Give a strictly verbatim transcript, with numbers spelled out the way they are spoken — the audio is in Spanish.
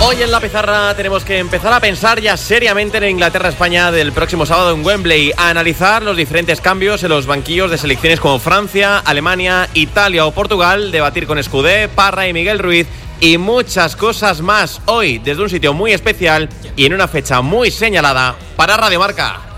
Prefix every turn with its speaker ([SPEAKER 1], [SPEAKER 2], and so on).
[SPEAKER 1] Hoy en la pizarra tenemos que empezar a pensar ya seriamente en Inglaterra-España del próximo sábado en Wembley, a analizar los diferentes cambios en los banquillos de selecciones como Francia, Alemania, Italia o Portugal, debatir con Escudé, Parra y Miguel Ruiz y muchas cosas más hoy desde un sitio muy especial y en una fecha muy señalada para Radio Marca.